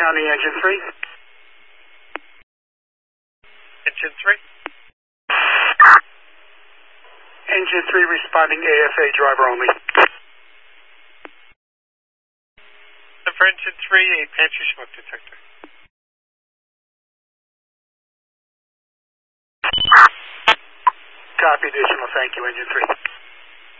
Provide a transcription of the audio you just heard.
County, Engine 3. Engine 3. Engine 3 responding AFA, driver only. For Engine 3, a pantry smoke detector. Copy, additional, thank you, Engine 3.